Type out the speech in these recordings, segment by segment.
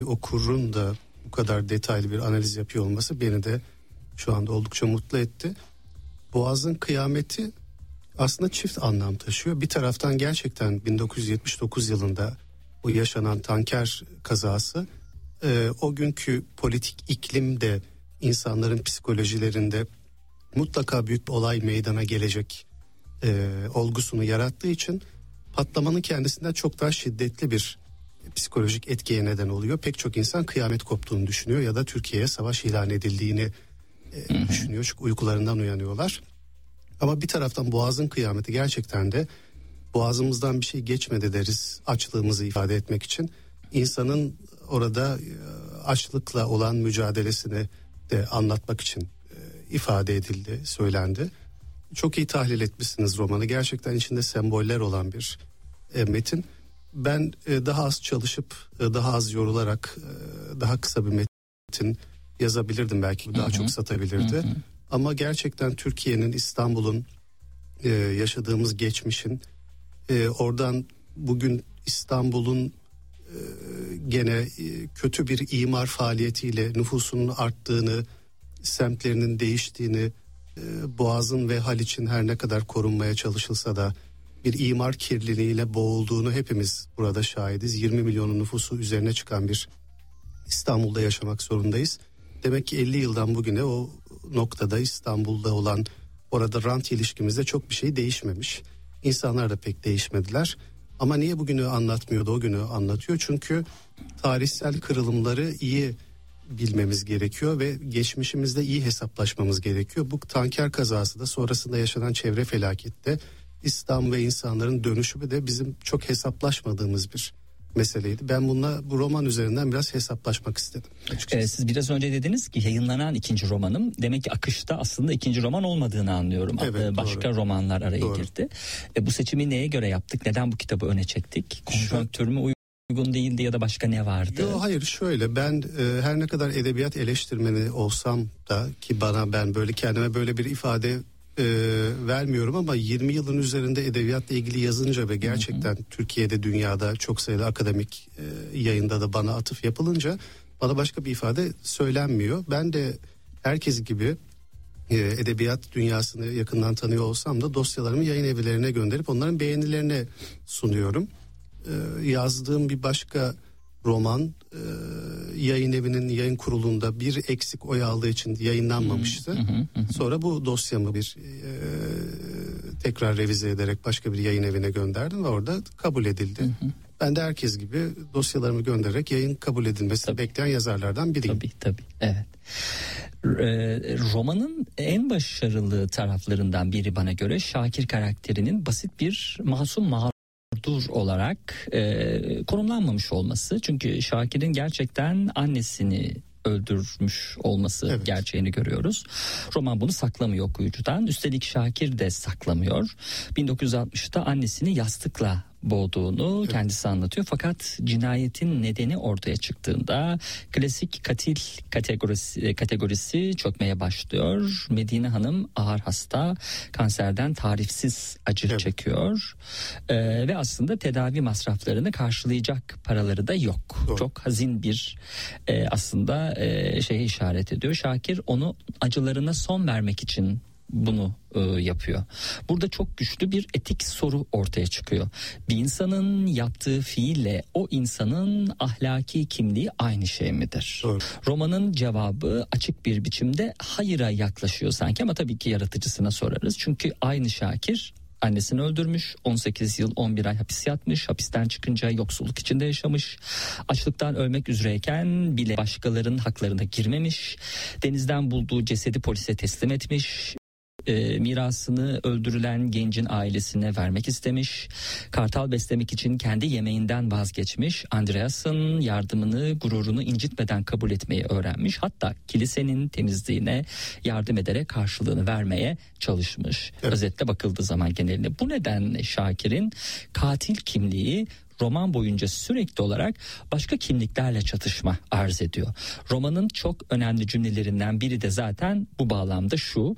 okurun da bu kadar detaylı bir analiz yapıyor olması beni de şu anda oldukça mutlu etti. Boğaz'ın kıyameti aslında çift anlam taşıyor. Bir taraftan gerçekten 1979 yılında o yaşanan tanker kazası o günkü politik iklimde insanların psikolojilerinde mutlaka büyük bir olay meydana gelecek olgusunu yarattığı için patlamanın kendisinden çok daha şiddetli bir psikolojik etkiye neden oluyor. Pek çok insan kıyamet koptuğunu düşünüyor ya da Türkiye'ye savaş ilan edildiğini düşünüyor. Çünkü uykularından uyanıyorlar. Ama bir taraftan Boğaz'ın kıyameti gerçekten de boğazımızdan bir şey geçmedi deriz açlığımızı ifade etmek için. İnsanın orada açlıkla olan mücadelesini de anlatmak için ifade edildi, söylendi. Çok iyi tahlil etmişsiniz romanı. Gerçekten içinde semboller olan bir metin. Ben daha az çalışıp, daha az yorularak, daha kısa bir metin yazabilirdim belki. Daha çok satabilirdi. Ama gerçekten Türkiye'nin, İstanbul'un, yaşadığımız geçmişin, oradan bugün İstanbul'un gene kötü bir imar faaliyetiyle nüfusunun arttığını, semtlerinin değiştiğini, Boğaz'ın ve Haliç'in her ne kadar korunmaya çalışılsa da bir imar kirliliğiyle boğulduğunu hepimiz burada şahidiz. 20 milyonun nüfusu üzerine çıkan bir İstanbul'da yaşamak zorundayız. Demek ki 50 yıldan bugüne o noktada İstanbul'da olan orada rant ilişkimizde çok bir şey değişmemiş. İnsanlar da pek değişmediler. Ama niye bugünü anlatmıyordu, o günü anlatıyor? Çünkü tarihsel kırılımları iyi bilmemiz gerekiyor ve geçmişimizde iyi hesaplaşmamız gerekiyor. Bu tanker kazası da sonrasında yaşanan çevre felakette İslam ve insanların dönüşümü de bizim çok hesaplaşmadığımız bir meseleydi. Ben bununla bu roman üzerinden biraz hesaplaşmak istedim. Siz biraz önce dediniz ki yayınlanan ikinci romanım, demek ki akışta aslında ikinci roman olmadığını anlıyorum. Evet, başka doğru. romanlar araya girdi. Bu seçimi neye göre yaptık? Neden bu kitabı öne çektik? Konjonktür mü uygun değildi ya da başka ne vardı? Hayır, şöyle, ben her ne kadar edebiyat eleştirmeni olsam da ki ben böyle kendime böyle bir ifade vermiyorum ama 20 yılın üzerinde edebiyatla ilgili yazınca ve gerçekten Türkiye'de, dünyada çok sayıda akademik yayında da bana atıf yapılınca bana başka bir ifade söylenmiyor. Ben de herkes gibi edebiyat dünyasını yakından tanıyor olsam da dosyalarımı yayın evlerine gönderip onların beğenilerine sunuyorum. Yazdığım bir başka roman yayın evinin yayın kurulunda bir eksik oy aldığı için yayınlanmamıştı. Sonra bu dosyamı tekrar revize ederek başka bir yayın evine gönderdim ve orada kabul edildi. Ben de herkes gibi dosyalarımı göndererek yayın kabul edilmesini bekleyen yazarlardan biriyim. Tabii, evet. Romanın en başarılı taraflarından biri bana göre Şakir karakterinin basit bir masum mağdur olarak konumlanmamış olması. Çünkü Şakir'in gerçekten annesini öldürmüş olması gerçeğini görüyoruz. Roman bunu saklamıyor okuyucudan. Üstelik Şakir de saklamıyor. 1960'ta annesini yastıkla boğduğunu kendisi anlatıyor. Fakat cinayetin nedeni ortaya çıktığında klasik katil kategorisi çökmeye başlıyor. Medine Hanım ağır hasta, kanserden tarifsiz acı çekiyor. Ve aslında tedavi masraflarını karşılayacak paraları da yok. Doğru. Çok hazin bir aslında şeye işaret ediyor. Şakir onu acılarına son vermek için bunu yapıyor. Burada çok güçlü bir etik soru ortaya çıkıyor. Bir insanın yaptığı fiille o insanın ahlaki kimliği aynı şey midir? Doğru. Romanın cevabı açık bir biçimde hayıra yaklaşıyor sanki, ama tabii ki yaratıcısına sorarız. Çünkü aynı Şakir annesini öldürmüş, 18 yıl 11 ay hapis yatmış, hapisten çıkınca yoksulluk içinde yaşamış, açlıktan ölmek üzereyken bile başkalarının haklarına girmemiş, denizden bulduğu cesedi polise teslim etmiş, mirasını öldürülen gencin ailesine vermek istemiş, kartal beslemek için kendi yemeğinden vazgeçmiş, Andreas'ın yardımını, gururunu incitmeden kabul etmeyi öğrenmiş, hatta kilisenin temizliğine yardım ederek karşılığını vermeye çalışmış. Evet. Özetle bakıldığı zaman geneline. Bu nedenle Şakir'in katil kimliği roman boyunca sürekli olarak başka kimliklerle çatışma arz ediyor. Romanın çok önemli cümlelerinden biri de zaten bu bağlamda şu: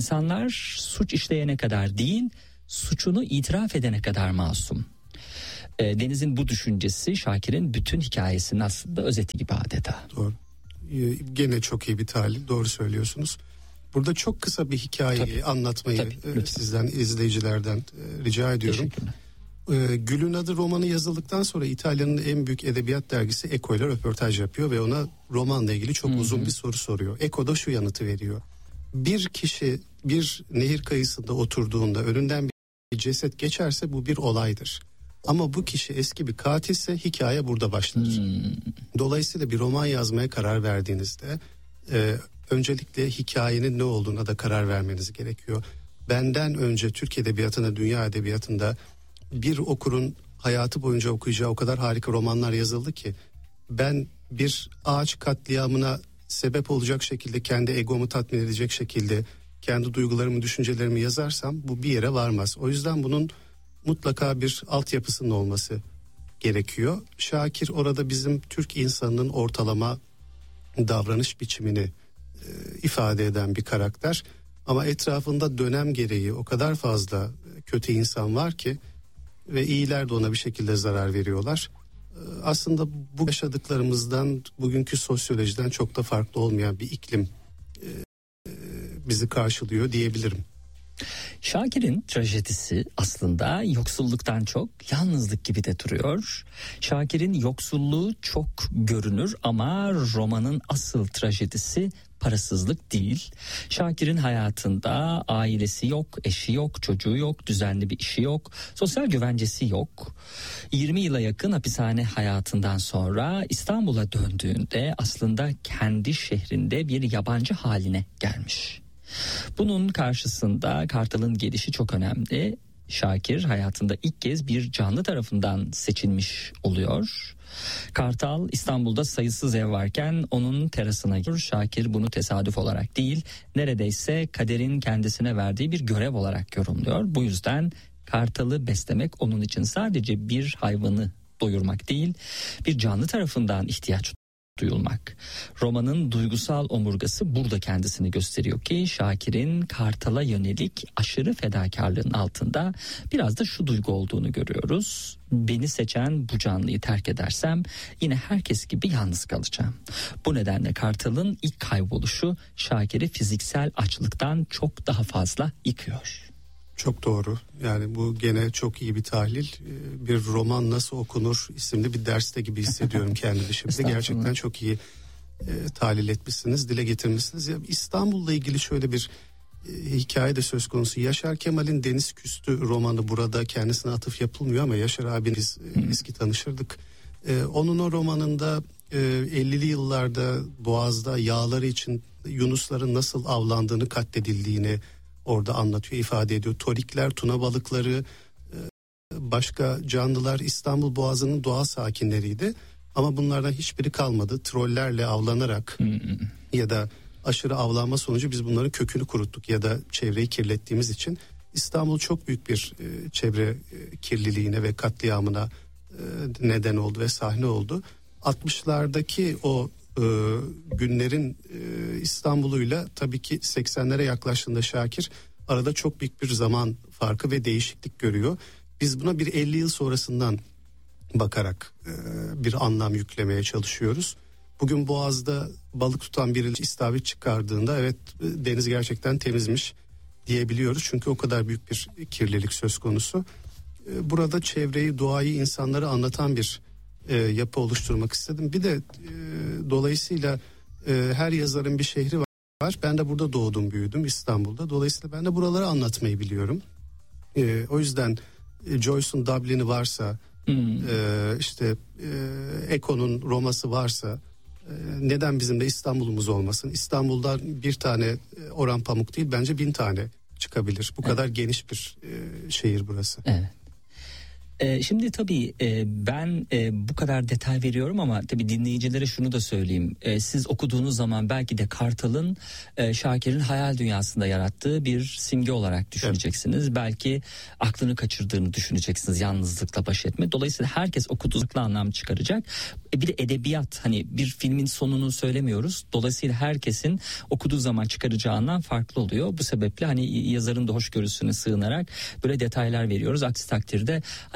İnsanlar suç işleyene kadar değil, suçunu itiraf edene kadar masum. Deniz'in bu düşüncesi Şakir'in bütün hikayesinin aslında özeti gibi adeta. Doğru. Gene çok iyi bir tahlil, doğru söylüyorsunuz. Burada çok kısa bir hikayeyi anlatmayı sizden, izleyicilerden rica ediyorum. Gül'ün Adı romanı yazıldıktan sonra İtalya'nın en büyük edebiyat dergisi Eko ile röportaj yapıyor ve ona romanla ilgili çok uzun bir soru soruyor. Eko da şu yanıtı veriyor: bir kişi bir nehir kıyısında oturduğunda önünden bir ceset geçerse bu bir olaydır. Ama bu kişi eski bir katilse hikaye burada başlar. Dolayısıyla bir roman yazmaya karar verdiğinizde öncelikle hikayenin ne olduğuna da karar vermeniz gerekiyor. Benden önce Türk edebiyatında, dünya edebiyatında bir okurun hayatı boyunca okuyacağı o kadar harika romanlar yazıldı ki ben bir ağaç katliamına sebep olacak şekilde, kendi egomu tatmin edecek şekilde kendi duygularımı, düşüncelerimi yazarsam bu bir yere varmaz. O yüzden bunun mutlaka bir altyapısının olması gerekiyor. Şakir orada bizim Türk insanının ortalama davranış biçimini ifade eden bir karakter. Ama etrafında dönem gereği o kadar fazla kötü insan var ki ve iyiler de ona bir şekilde zarar veriyorlar. Aslında bu yaşadıklarımızdan, bugünkü sosyolojiden çok da farklı olmayan bir iklim bizi karşılıyor diyebilirim. Şakir'in trajedisi aslında yoksulluktan çok yalnızlık gibi de duruyor. Şakir'in yoksulluğu çok görünür ama romanın asıl trajedisi parasızlık değil. Şakir'in hayatında ailesi yok, eşi yok, çocuğu yok, düzenli bir işi yok, sosyal güvencesi yok. 20 yıla yakın hapishane hayatından sonra İstanbul'a döndüğünde aslında kendi şehrinde bir yabancı haline gelmiş. Bunun karşısında Kartal'ın gelişi çok önemli. Şakir hayatında ilk kez bir canlı tarafından seçilmiş oluyor. Kartal İstanbul'da sayısız ev varken onun terasına giriyor. Şakir bunu tesadüf olarak değil, neredeyse kaderin kendisine verdiği bir görev olarak yorumluyor. Bu yüzden Kartal'ı beslemek onun için sadece bir hayvanı doyurmak değil, bir canlı tarafından ihtiyaç duyulmak. Romanın duygusal omurgası burada kendisini gösteriyor ki Şakir'in Kartal'a yönelik aşırı fedakarlığın altında biraz da şu duygu olduğunu görüyoruz. Beni seçen bu canlıyı terk edersem yine herkes gibi yalnız kalacağım. Bu nedenle Kartal'ın ilk kayboluşu Şakir'i fiziksel açlıktan çok daha fazla yıkıyor. Çok doğru. Yani bu gene çok iyi bir tahlil. Bir roman nasıl okunur isimli bir derste gibi hissediyorum kendimi şimdi. Gerçekten çok iyi tahlil etmişsiniz, dile getirmişsiniz. Ya, İstanbul'la ilgili şöyle bir hikaye de söz konusu. Yaşar Kemal'in Deniz Küstü romanı, burada kendisine atıf yapılmıyor ama Yaşar abiniz eski tanışırdık. Onun o romanında 50'li yıllarda Boğaz'da yağları için yunusların nasıl avlandığını, katledildiğini orada anlatıyor, ifade ediyor. Torikler, tuna balıkları, başka canlılar İstanbul Boğazı'nın doğal sakinleriydi. Ama bunlardan hiçbiri kalmadı. Trollerle avlanarak ya da aşırı avlanma sonucu biz bunların kökünü kuruttuk ya da çevreyi kirlettiğimiz için İstanbul çok büyük bir çevre kirliliğine ve katliamına neden oldu ve sahne oldu. 60'lardaki o günlerin İstanbul'uyla tabii ki 80'lere yaklaştığında Şakir arada çok büyük bir zaman farkı ve değişiklik görüyor. Biz buna bir 50 yıl sonrasından bakarak bir anlam yüklemeye çalışıyoruz. Bugün Boğaz'da balık tutan biri istavrit çıkardığında evet deniz gerçekten temizmiş diyebiliyoruz. Çünkü o kadar büyük bir kirlilik söz konusu. Burada çevreyi, doğayı, insanları anlatan bir yapı oluşturmak istedim. Bir de dolayısıyla her yazarın bir şehri var. Ben de burada doğdum, büyüdüm İstanbul'da. Dolayısıyla ben de buraları anlatmayı biliyorum. O yüzden Joyce'un Dublin'i varsa, işte Eko'nun Roma'sı varsa neden bizim de İstanbul'umuz olmasın? İstanbul'dan bir tane Orhan Pamuk değil, bence 1000 tane çıkabilir. Bu kadar geniş bir şehir burası. Evet. Şimdi tabii ben bu kadar detay veriyorum ama tabii dinleyicilere şunu da söyleyeyim. Siz okuduğunuz zaman belki de Kartal'ın Şakir'in hayal dünyasında yarattığı bir simge olarak düşüneceksiniz. Evet. Belki aklını kaçırdığını düşüneceksiniz, yalnızlıkla baş etme. Dolayısıyla herkes okuduğunda anlam çıkaracak. Bir de edebiyat, hani bir filmin sonunu söylemiyoruz. Dolayısıyla herkesin okuduğu zaman çıkaracağı anlam farklı oluyor. Bu sebeple hani yazarın da hoşgörüsüne sığınarak böyle detaylar veriyoruz. Aksi takdirde hani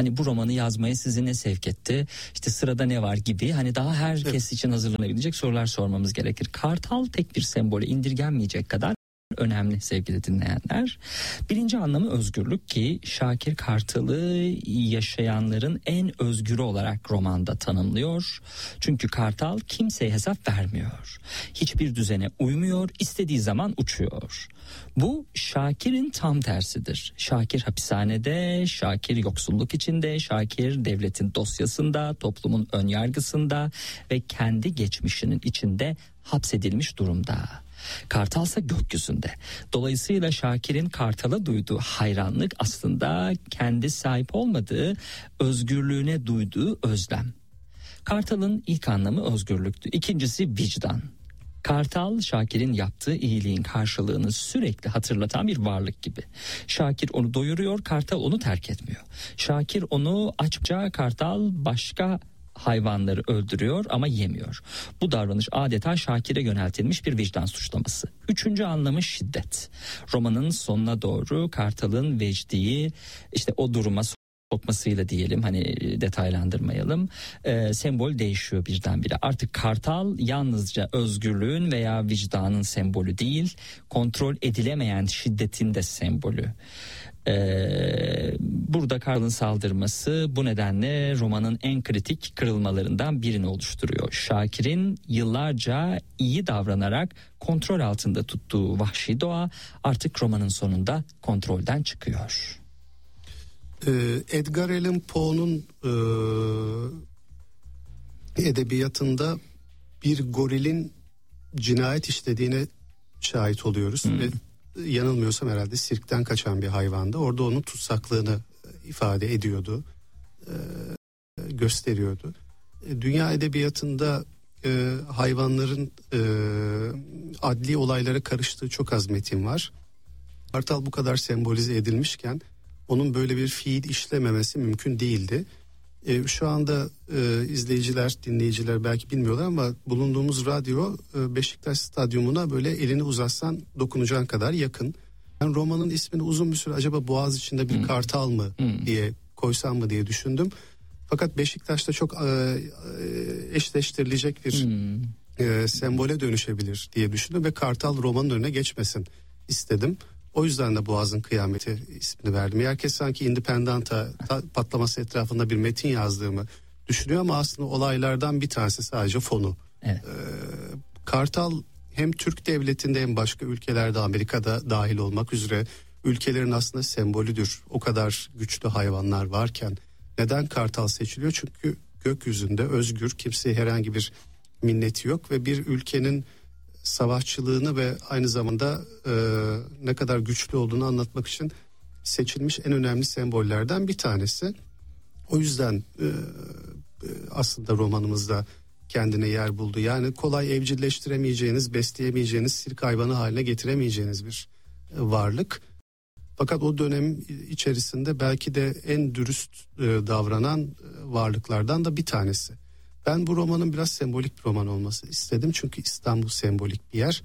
hani bu romanı yazmaya sizi ne sevk etti? İşte sırada ne var gibi, hani daha herkes için hazırlanabilecek sorular sormamız gerekir. Kartal tek bir sembole indirgenmeyecek kadar önemli sevgili dinleyenler. Birinci anlamı özgürlük, ki Şakir Kartal'ı yaşayanların en özgürü olarak romanda tanımlıyor. Çünkü Kartal kimseye hesap vermiyor. Hiçbir düzene uymuyor, istediği zaman uçuyor. Bu Şakir'in tam tersidir. Şakir hapishanede, Şakir yoksulluk içinde, Şakir devletin dosyasında, toplumun önyargısında ve kendi geçmişinin içinde hapsedilmiş durumda. Kartalsa gökyüzünde. Dolayısıyla Şakir'in Kartal'a duyduğu hayranlık aslında kendi sahip olmadığı özgürlüğüne duyduğu özlem. Kartal'ın ilk anlamı özgürlüktü. İkincisi vicdan. Kartal, Şakir'in yaptığı iyiliğin karşılığını sürekli hatırlatan bir varlık gibi. Şakir onu doyuruyor, Kartal onu terk etmiyor. Şakir onu açça, Kartal başka hayvanları öldürüyor ama yemiyor. Bu davranış adeta Şakir'e yöneltilmiş bir vicdan suçlaması. Üçüncü anlamı şiddet. Romanın sonuna doğru Kartal'ın Vecdi'yi işte o duruma sokmasıyla diyelim, hani detaylandırmayalım, sembol değişiyor birdenbire. Artık Kartal yalnızca özgürlüğün veya vicdanın sembolü değil, kontrol edilemeyen şiddetin de sembolü. Burada Kartal'ın saldırması bu nedenle romanın en kritik kırılmalarından birini oluşturuyor. Şakir'in yıllarca iyi davranarak kontrol altında tuttuğu vahşi doğa artık romanın sonunda kontrolden çıkıyor. Edgar Allan Poe'nun edebiyatında bir gorilin cinayet işlediğine şahit oluyoruz. Ve yanılmıyorsam herhalde sirkten kaçan bir hayvandı. Orada onun tutsaklığını ifade ediyordu, gösteriyordu. Dünya edebiyatında hayvanların adli olaylara karıştığı çok az metin var. Kartal bu kadar sembolize edilmişken onun böyle bir fiil işlememesi mümkün değildi. Şu anda izleyiciler, dinleyiciler belki bilmiyorlar ama bulunduğumuz radyo Beşiktaş Stadyumuna böyle elini uzatsan dokunacağın kadar yakın. Ben romanın ismini uzun bir süre acaba Boğaziçi'nde bir kartal mı diye koysam mı diye düşündüm. Fakat Beşiktaş'ta çok eşleştirilecek bir sembole dönüşebilir diye düşündüm ve kartal romanın önüne geçmesin istedim. O yüzden de Boğaz'ın Kıyameti ismini verdim. Herkes sanki Independent'a patlaması etrafında bir metin yazdığımı düşünüyor ama aslında olaylardan bir tanesi sadece fonu. Evet. Kartal hem Türk devletinde hem başka ülkelerde, Amerika'da dahil olmak üzere ülkelerin aslında sembolüdür. O kadar güçlü hayvanlar varken neden kartal seçiliyor? Çünkü gökyüzünde özgür, kimseye herhangi bir minneti yok ve bir ülkenin savaşçılığını ve aynı zamanda ne kadar güçlü olduğunu anlatmak için seçilmiş en önemli sembollerden bir tanesi. O yüzden aslında romanımızda kendine yer buldu. Yani kolay evcilleştiremeyeceğiniz, besleyemeyeceğiniz, sirk hayvanı haline getiremeyeceğiniz bir varlık. Fakat o dönem içerisinde belki de en dürüst davranan varlıklardan da bir tanesi. Ben bu romanın biraz sembolik bir roman olması istedim. Çünkü İstanbul sembolik bir yer.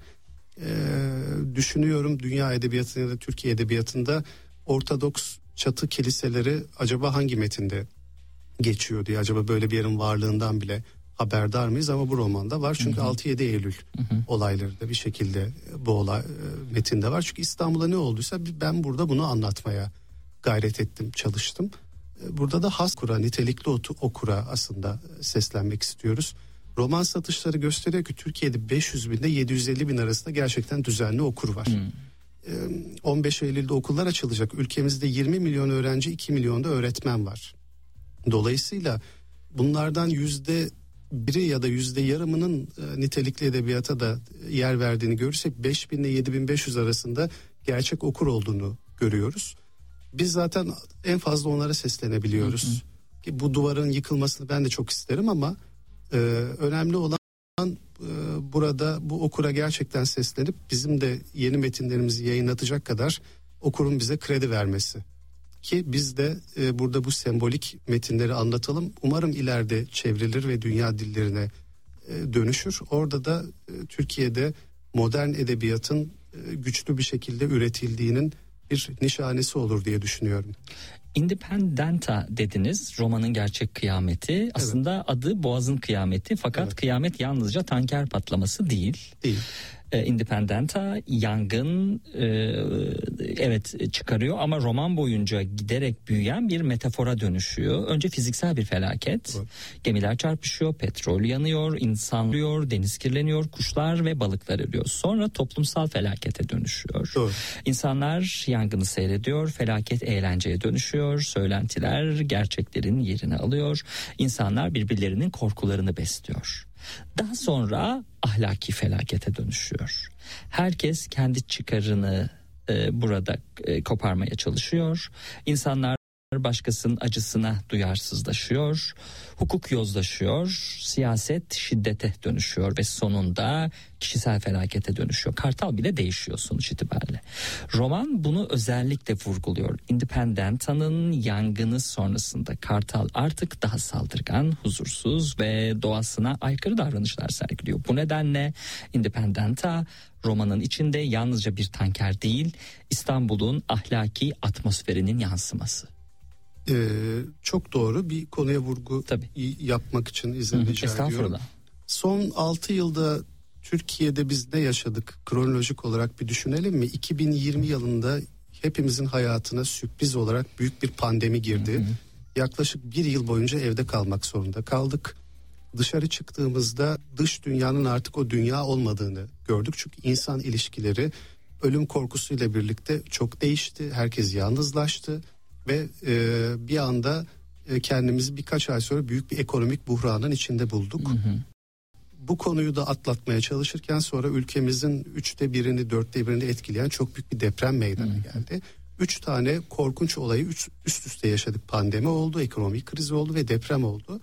Düşünüyorum dünya edebiyatında ya da Türkiye edebiyatında Ortodoks çatı kiliseleri acaba hangi metinde geçiyor diye. Acaba böyle bir yerin varlığından bile haberdar mıyız? Ama bu romanda var. Çünkü 6-7 Eylül olayları da bir şekilde bu olay metinde var. Çünkü İstanbul'a ne olduysa ben burada bunu anlatmaya gayret ettim, çalıştım. Burada da has okura, nitelikli okura aslında seslenmek istiyoruz. Roman satışları gösteriyor ki Türkiye'de 500 bin ile 750 bin arasında gerçekten düzenli okur var. 15 Eylül'de okullar açılacak. Ülkemizde 20 milyon öğrenci, 2 milyon da öğretmen var. Dolayısıyla bunlardan %1'i ya da %yarımının nitelikli edebiyata da yer verdiğini görürsek 5 bin ile 7.500 arasında gerçek okur olduğunu görüyoruz. Biz zaten en fazla onlara seslenebiliyoruz. Ki bu duvarın yıkılmasını ben de çok isterim ama önemli olan burada bu okura gerçekten seslenip bizim de yeni metinlerimizi yayınlatacak kadar okurun bize kredi vermesi. Ki biz de burada bu sembolik metinleri anlatalım. Umarım ileride çevrilir ve dünya dillerine dönüşür. Orada da Türkiye'de modern edebiyatın güçlü bir şekilde üretildiğinin bir nişanesi olur diye düşünüyorum. Independenta dediniz, romanın gerçek kıyameti. Aslında adı Boğaz'ın kıyameti, fakat kıyamet yalnızca tanker patlaması değil. Independenta yangın çıkarıyor ama roman boyunca giderek büyüyen bir metafora dönüşüyor. Önce fiziksel bir felaket. Gemiler çarpışıyor, petrol yanıyor, insan ölüyor, deniz kirleniyor, kuşlar ve balıklar ölüyor. Sonra toplumsal felakete dönüşüyor. İnsanlar yangını seyrediyor, felaket eğlenceye dönüşüyor, söylentiler gerçeklerin yerini alıyor. İnsanlar birbirlerinin korkularını besliyor. Daha sonra ahlaki felakete dönüşüyor. Herkes kendi çıkarını burada koparmaya çalışıyor. İnsanlar başkasının acısına duyarsızlaşıyor. Hukuk yozlaşıyor. Siyaset şiddete dönüşüyor ve sonunda kişisel felakete dönüşüyor. Kartal bile değişiyor sonuç itibariyle. Roman bunu özellikle vurguluyor. Independenta'nın yangını sonrasında Kartal artık daha saldırgan, huzursuz ve doğasına aykırı davranışlar sergiliyor. Bu nedenle Independenta romanın içinde yalnızca bir tanker değil, İstanbul'un ahlaki atmosferinin yansıması. Çok doğru bir konuya vurgu yapmak için izin rica ediyorum. Son 6 yılda Türkiye'de biz ne yaşadık kronolojik olarak bir düşünelim mi? 2020 yılında hepimizin hayatına sürpriz olarak büyük bir pandemi girdi. Yaklaşık 1 yıl boyunca evde kalmak zorunda kaldık. Dışarı çıktığımızda dış dünyanın artık o dünya olmadığını gördük. Çünkü insan ilişkileri ölüm korkusuyla birlikte çok değişti. Herkes yalnızlaştı. Ve bir anda kendimizi birkaç ay sonra büyük bir ekonomik buhranın içinde bulduk. Bu konuyu da atlatmaya çalışırken sonra ülkemizin 1/3'te 4'te 1'ini etkileyen çok büyük bir deprem meydana geldi. 3 tane korkunç olayı üst üste yaşadık. Pandemi oldu, ekonomik kriz oldu ve deprem oldu.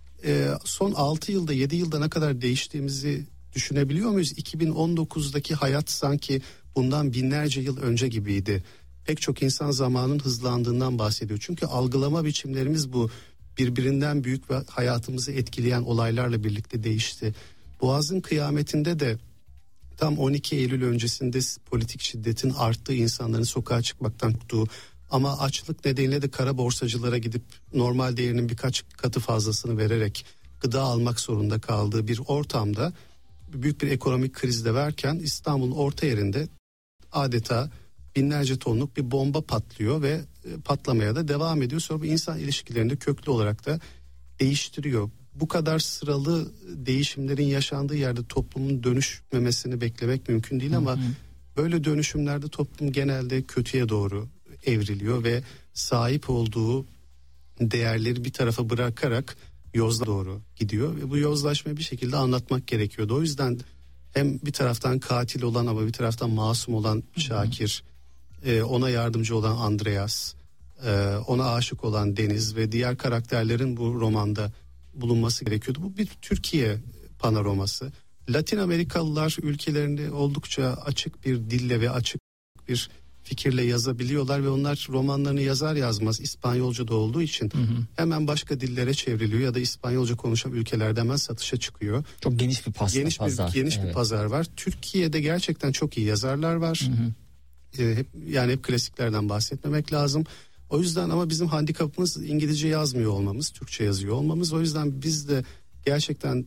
Son 6 yılda 7 yılda ne kadar değiştiğimizi düşünebiliyor muyuz? 2019'daki hayat sanki bundan binlerce yıl önce gibiydi. Pek çok insan zamanın hızlandığından bahsediyor. Çünkü algılama biçimlerimiz bu birbirinden büyük ve hayatımızı etkileyen olaylarla birlikte değişti. Boğaz'ın kıyametinde de tam 12 Eylül öncesinde politik şiddetin arttığı, insanların sokağa çıkmaktan korktuğu ama açlık nedeniyle de kara borsacılara gidip normal değerinin birkaç katı fazlasını vererek gıda almak zorunda kaldığı bir ortamda büyük bir ekonomik krizde varken İstanbul'un orta yerinde adeta binlerce tonluk bir bomba patlıyor ve patlamaya da devam ediyor. Sonra bu insan ilişkilerini köklü olarak da değiştiriyor. Bu kadar sıralı değişimlerin yaşandığı yerde toplumun dönüşmemesini beklemek mümkün değil ama böyle dönüşümlerde toplum genelde kötüye doğru evriliyor ve sahip olduğu değerleri bir tarafa bırakarak yozla doğru gidiyor ve bu yozlaşmayı bir şekilde anlatmak gerekiyordu. O yüzden hem bir taraftan katil olan ama bir taraftan masum olan Şakir, ona yardımcı olan Andreas, ona aşık olan Deniz ve diğer karakterlerin bu romanda bulunması gerekiyordu. Bu bir Türkiye panoraması. Latin Amerikalılar ülkelerini oldukça açık bir dille ve açık bir fikirle yazabiliyorlar ve onlar romanlarını yazar yazmaz İspanyolca da olduğu için hemen başka dillere çevriliyor ya da İspanyolca konuşan ülkelerde hemen satışa çıkıyor. Çok geniş bir pazar. Geniş bir pazar var. Türkiye'de gerçekten çok iyi yazarlar var. Hep klasiklerden bahsetmemek lazım. O yüzden ama bizim handikapımız İngilizce yazmıyor olmamız, Türkçe yazıyor olmamız. O yüzden biz de gerçekten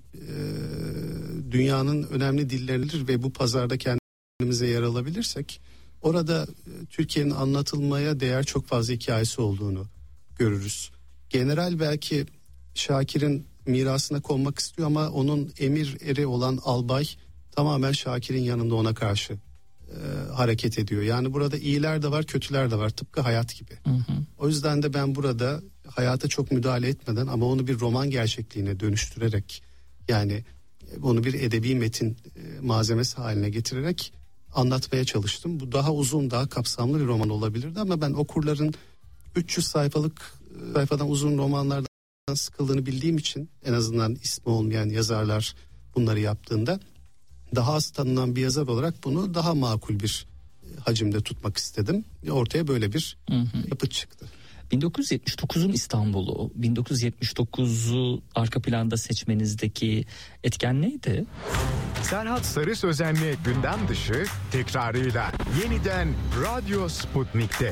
dünyanın önemli dilleridir ve bu pazarda kendimize yer alabilirsek orada Türkiye'nin anlatılmaya değer çok fazla hikayesi olduğunu görürüz. General belki Şakir'in mirasına konmak istiyor ama onun emir eri olan albay tamamen Şakir'in yanında ona karşı hareket ediyor. Yani burada iyiler de var, kötüler de var, tıpkı hayat gibi. O yüzden de ben burada hayata çok müdahale etmeden ama onu bir roman gerçekliğine dönüştürerek, yani onu bir edebi metin malzemesi haline getirerek anlatmaya çalıştım. Bu daha uzun, daha kapsamlı bir roman olabilirdi ama ben okurların 300 sayfadan uzun romanlardan sıkıldığını bildiğim için, en azından ismi olmayan yazarlar bunları yaptığında, daha az tanınan bir yazar olarak bunu daha makul bir hacimde tutmak istedim. Ortaya böyle bir yapı çıktı. 1979'un İstanbul'u, 1979'u arka planda seçmenizdeki etken neydi? Serhat Sarı Sözen'le gündem dışı tekrarıyla yeniden Radyo Sputnik'te.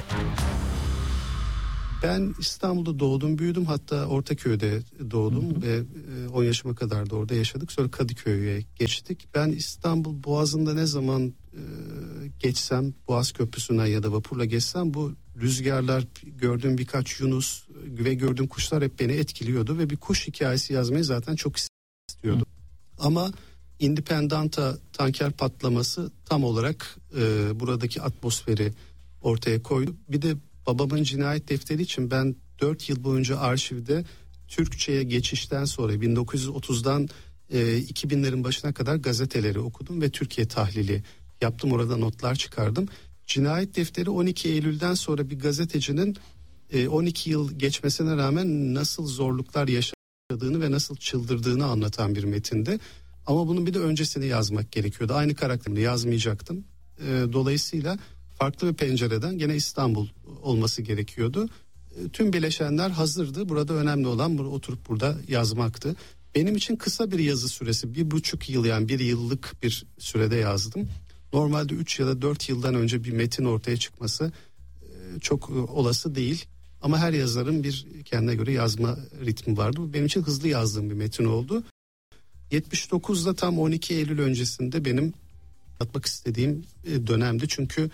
Ben İstanbul'da doğdum, büyüdüm, hatta Ortaköy'de doğdum ve 10 yaşıma kadar da orada yaşadık. Sonra Kadıköy'e geçtik. Ben İstanbul Boğazı'nda ne zaman geçsem, Boğaz Köprüsü'nden ya da vapurla geçsem, bu rüzgarlar, gördüğüm birkaç yunus ve gördüğüm kuşlar hep beni etkiliyordu ve bir kuş hikayesi yazmayı zaten çok istiyordum. Ama Independanta tanker patlaması tam olarak buradaki atmosferi ortaya koydu. Bir de babamın cinayet defteri için ben 4 yıl boyunca arşivde Türkçe'ye geçişten sonra 1930'dan 2000'lerin başına kadar gazeteleri okudum ve Türkiye tahlili yaptım, orada notlar çıkardım. Cinayet defteri 12 Eylül'den sonra bir gazetecinin 12 yıl geçmesine rağmen nasıl zorluklar yaşadığını ve nasıl çıldırdığını anlatan bir metindi. Ama bunun bir de öncesini yazmak gerekiyordu. Aynı karakterini yazmayacaktım. Dolayısıyla farklı bir pencereden gene İstanbul olması gerekiyordu. Tüm bileşenler hazırdı. Burada önemli olan oturup burada yazmaktı. Benim için kısa bir yazı süresi, 1,5 yıl, yani 1 yıllık bir sürede yazdım. Normalde 3 ya da 4 yıldan önce bir metin ortaya çıkması çok olası değil. Ama her yazarın bir kendine göre yazma ritmi vardı. Bu benim için hızlı yazdığım bir metin oldu. 79'da tam 12 Eylül öncesinde benim atmak istediğim dönemdi. Çünkü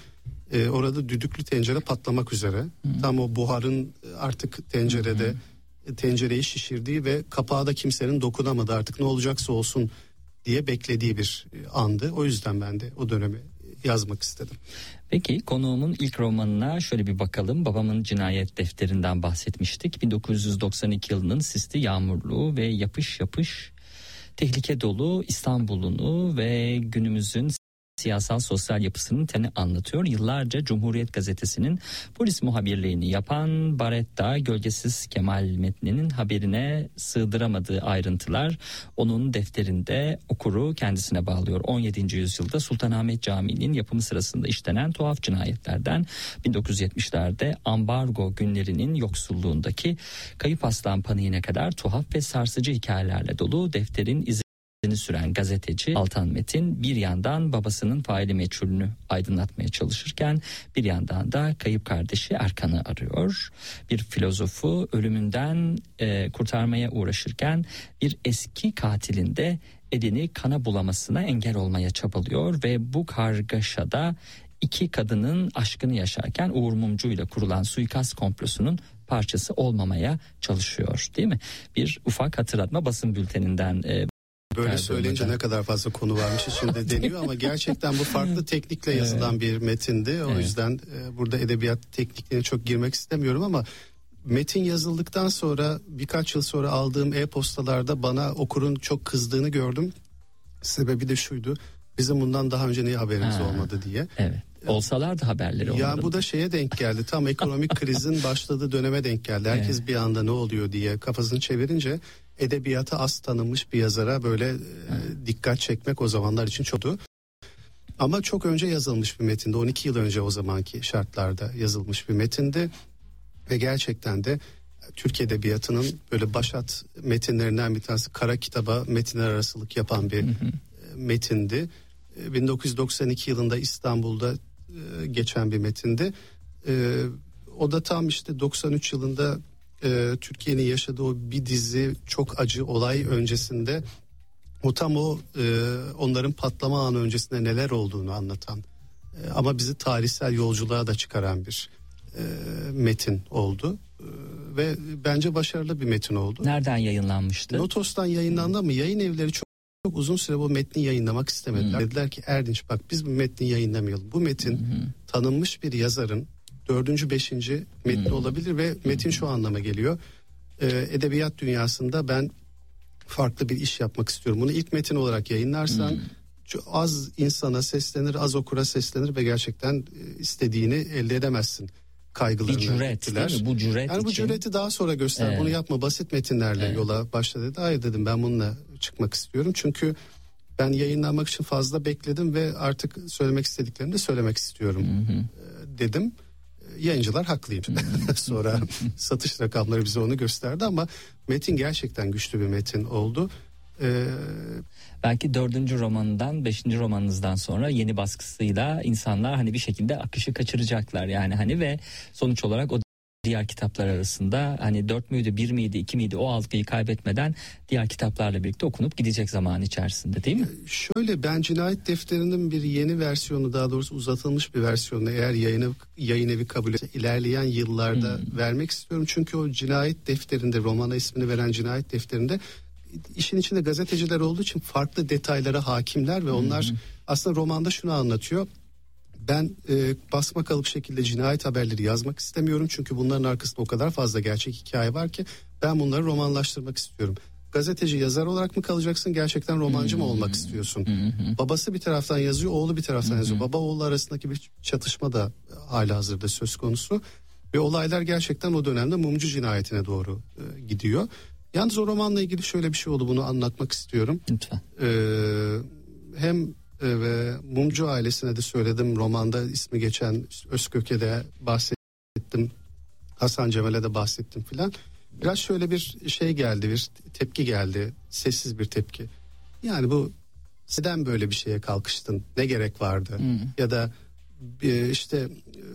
orada düdüklü tencere patlamak üzere. Tam o buharın artık tencerede tencereyi şişirdiği ve kapağı da kimsenin dokunamadığı, artık ne olacaksa olsun diye beklediği bir andı. O yüzden ben de o dönemi yazmak istedim. Peki konuğumun ilk romanına şöyle bir bakalım. Babamın cinayet defterinden bahsetmiştik. 1992 yılının sisli, yağmurlu ve yapış yapış tehlike dolu İstanbul'unu ve günümüzün siyasal sosyal yapısının teni anlatıyor. Yıllarca Cumhuriyet Gazetesi'nin polis muhabirliğini yapan Baretta, Gölgesiz Kemal metninin haberine sığdıramadığı ayrıntılar onun defterinde okuru kendisine bağlıyor. 17. yüzyılda Sultanahmet Camii'nin yapımı sırasında işlenen tuhaf cinayetlerden 1970'lerde ambargo günlerinin yoksulluğundaki kayıp aslan paniğine kadar tuhaf ve sarsıcı hikayelerle dolu defterin izini süren gazeteci Altan Metin bir yandan babasının faili meçhulünü aydınlatmaya çalışırken bir yandan da kayıp kardeşi Erkan'ı arıyor. Bir filozofu ölümünden kurtarmaya uğraşırken bir eski katilin de elini kana bulamasına engel olmaya çabalıyor ve bu kargaşada iki kadının aşkını yaşarken Uğur Mumcu ile kurulan suikast komplosunun parçası olmamaya çalışıyor, değil mi? Bir ufak hatırlatma basın bülteninden. Böyle söyleyince ne kadar fazla konu varmış içinde deniyor ama gerçekten bu farklı teknikle yazılan bir metindi. O yüzden burada edebiyat tekniklerine çok girmek istemiyorum ama metin yazıldıktan sonra birkaç yıl sonra aldığım e-postalarda bana okurun çok kızdığını gördüm. Sebebi de şuydu: bizim bundan daha önce niye haberimiz olmadı diye. Evet. Olsalardı haberleri olurdu. Ya bu da şeye denk geldi, tam ekonomik krizin başladığı döneme denk geldi. Herkes bir anda ne oluyor diye kafasını çevirince edebiyata az tanınmış bir yazara böyle dikkat çekmek o zamanlar için çoktu. Ama çok önce yazılmış bir metindi. 12 yıl önce o zamanki şartlarda yazılmış bir metindi. Ve gerçekten de Türk edebiyatının böyle başat metinlerinden bir tanesi, kara kitaba metinler arasılık yapan bir metindi. 1992 yılında İstanbul'da geçen bir metindi. O da tam işte 93 yılında Türkiye'nin yaşadığı o bir dizi çok acı olay öncesinde, o tam onların patlama anı öncesinde neler olduğunu anlatan ama bizi tarihsel yolculuğa da çıkaran bir metin oldu. Ve bence başarılı bir metin oldu. Nereden yayınlanmıştı? Lotos'tan yayınlandı ama yayın evleri çok uzun süre bu metni yayınlamak istemediler. Dediler ki Erdinç bak, biz bu metni yayınlamayalım. Bu metin tanınmış bir yazarın 4. 5. metni olabilir ve metin şu anlama geliyor: edebiyat dünyasında ben farklı bir iş yapmak istiyorum. Bunu ilk metin olarak yayınlarsan az insana seslenir, az okura seslenir ve gerçekten istediğini elde edemezsin kaygılarını. Bir cüret değil mi? Bu cüret yani bu cüreti daha sonra göster. Bunu yapma, basit metinlerle yola başla dedi. Hayır dedim, ben bununla çıkmak istiyorum. Çünkü ben yayınlanmak için fazla bekledim ve artık söylemek istediklerimi de söylemek istiyorum dedim. Yayıncılar haklıyım. Sonra satış rakamları bize onu gösterdi ama metin gerçekten güçlü bir metin oldu. Belki 4. romanından 5. romanınızdan sonra yeni baskısıyla insanlar hani bir şekilde akışı kaçıracaklar yani hani ve sonuç olarak o diğer kitaplar arasında hani 4 müydü 1 miydi 2 miydi o algıyı kaybetmeden diğer kitaplarla birlikte okunup gidecek zaman içerisinde değil mi? Şöyle, ben Cinayet Defteri'nin bir yeni versiyonu, daha doğrusu uzatılmış bir versiyonu eğer yayın evi kabul etse ilerleyen yıllarda vermek istiyorum. Çünkü o Cinayet Defteri'nde, romana ismini veren Cinayet Defteri'nde işin içinde gazeteciler olduğu için farklı detaylara hakimler ve onlar aslında romanda şunu anlatıyor. Ben basma kalıp şekilde cinayet haberleri yazmak istemiyorum. Çünkü bunların arkasında o kadar fazla gerçek hikaye var ki ben bunları romanlaştırmak istiyorum. Gazeteci yazar olarak mı kalacaksın, gerçekten romancı mı olmak istiyorsun? Babası bir taraftan yazıyor, oğlu bir taraftan yazıyor. Baba oğul arasındaki bir çatışma da halihazırda söz konusu. Ve olaylar gerçekten o dönemde mumcu cinayetine doğru gidiyor. Yalnız o romanla ilgili şöyle bir şey oldu, bunu anlatmak istiyorum. Lütfen. Hem ve mumcu ailesine de söyledim, romanda ismi geçen Özkök'e de bahsettim, Hasan Cemal'e de bahsettim filan. Biraz şöyle bir şey geldi, bir tepki geldi, sessiz bir tepki. Yani bu neden böyle bir şeye kalkıştın, ne gerek vardı ya da işte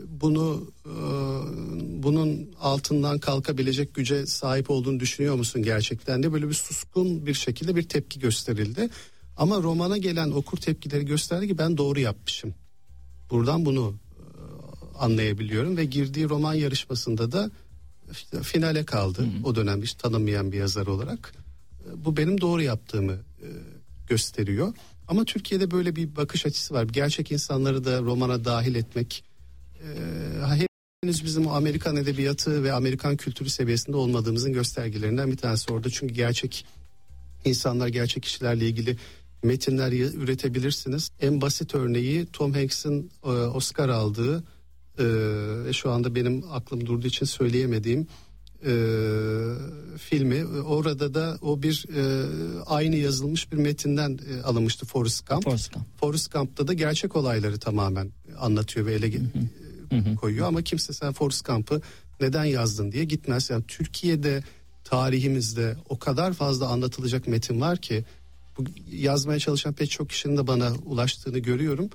bunun altından kalkabilecek güce sahip olduğunu düşünüyor musun gerçekten de, böyle bir suskun bir şekilde bir tepki gösterildi. Ama romana gelen okur tepkileri gösterdi ki ben doğru yapmışım. Buradan bunu anlayabiliyorum ve girdiği roman yarışmasında da işte finale kaldı. O dönem hiç tanınmayan bir yazar olarak. Bu benim doğru yaptığımı gösteriyor. Ama Türkiye'de böyle bir bakış açısı var. Gerçek insanları da romana dahil etmek henüz bizim Amerikan edebiyatı ve Amerikan kültürü seviyesinde olmadığımızın göstergelerinden bir tanesi orada. Çünkü gerçek insanlar, gerçek kişilerle ilgili metinler üretebilirsiniz. En basit örneği Tom Hanks'in Oscar aldığı ve şu anda benim aklım durduğu için söyleyemediğim filmi. Orada da o bir aynı yazılmış bir metinden alınmıştı, Forrest Gump. Forrest Gump'ta da gerçek olayları tamamen anlatıyor ve ele koyuyor ama kimse sen Forrest Gump'ı neden yazdın diye gitmez. Yani Türkiye'de tarihimizde o kadar fazla anlatılacak metin var ki bu yazmaya çalışan pek çok kişinin de bana ulaştığını görüyorum.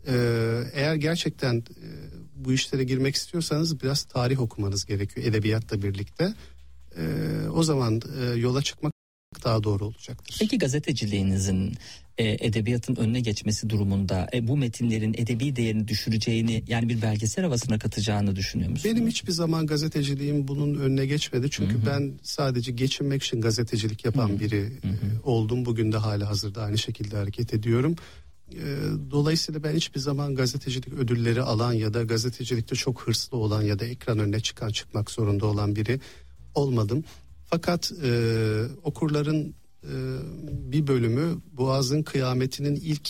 Eğer gerçekten bu işlere girmek istiyorsanız biraz tarih okumanız gerekiyor edebiyatla birlikte. O zaman yola çıkmak daha doğru olacaktır. Peki gazeteciliğinizin edebiyatın önüne geçmesi durumunda bu metinlerin edebi değerini düşüreceğini, yani bir belgesel havasına katacağını düşünüyor musunuz? Benim hiçbir zaman gazeteciliğim bunun önüne geçmedi. Çünkü ben sadece geçinmek için gazetecilik yapan biri oldum. Bugün de halihazırda aynı şekilde hareket ediyorum. Dolayısıyla ben hiçbir zaman gazetecilik ödülleri alan ya da gazetecilikte çok hırslı olan ya da ekran önüne çıkmak zorunda olan biri olmadım. Fakat okurların bir bölümü Boğaz'ın Kıyameti'nin ilk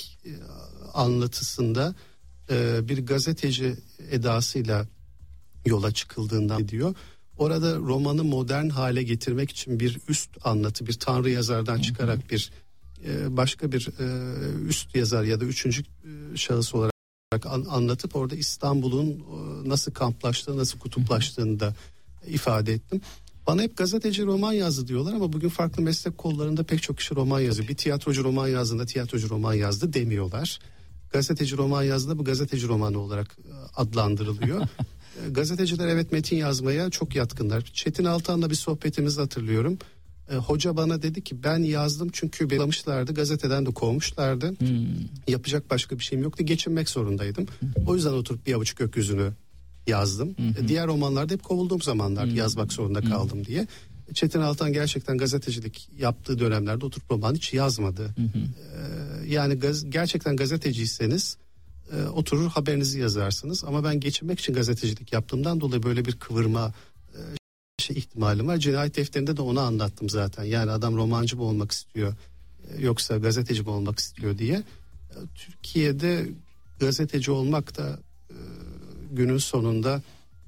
anlatısında bir gazeteci edasıyla yola çıkıldığından diyor. Orada romanı modern hale getirmek için bir üst anlatı, bir tanrı yazardan çıkarak bir başka bir üst yazar ya da üçüncü şahıs olarak anlatıp orada İstanbul'un nasıl kamplaştığı, nasıl kutuplaştığını da ifade ettim. Bana hep gazeteci roman yazdı diyorlar ama bugün farklı meslek kollarında pek çok kişi roman yazıyor. Bir tiyatrocu roman yazdığında tiyatrocu roman yazdı demiyorlar. Gazeteci roman yazdığında bu gazeteci romanı olarak adlandırılıyor. Gazeteciler evet metin yazmaya çok yatkınlar. Çetin Altan'la bir sohbetimizi hatırlıyorum. Hoca bana dedi ki ben yazdım çünkü belamışlardı, gazeteden de kovmuşlardı. Yapacak başka bir şeyim yoktu, geçinmek zorundaydım. O yüzden oturup Bir Avuç Gökyüzü'nü yazdım. Diğer romanlarda hep kovulduğum zamanlar yazmak zorunda kaldım diye. Çetin Altan gerçekten gazetecilik yaptığı dönemlerde oturup roman hiç yazmadı. Yani gerçekten gazeteciyseniz oturur haberinizi yazarsınız. Ama ben geçinmek için gazetecilik yaptığımdan dolayı böyle bir kıvırma ihtimalim var. Cinayet Defteri'nde de onu anlattım zaten. Yani adam romancı mı olmak istiyor yoksa gazeteci mi olmak istiyor diye. Türkiye'de gazeteci olmak da günün sonunda